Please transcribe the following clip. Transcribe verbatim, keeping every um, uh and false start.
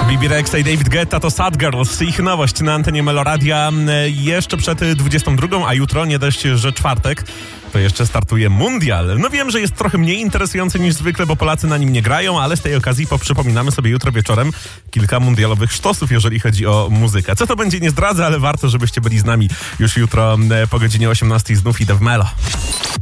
Bibi Rexha i David Guetta to Sad Girls. Ich nowość na antenie Meloradia jeszcze przed dwudziestą drugą, a jutro nie dość, że czwartek, to jeszcze startuje Mundial. No wiem, że jest trochę mniej interesujący niż zwykle, bo Polacy na nim nie grają, ale z tej okazji poprzypominamy sobie jutro wieczorem kilka mundialowych sztosów, jeżeli chodzi o muzykę. Co to będzie, nie zdradzę, ale warto, żebyście byli z nami już jutro po godzinie osiemnastej. Znów idę w Melo.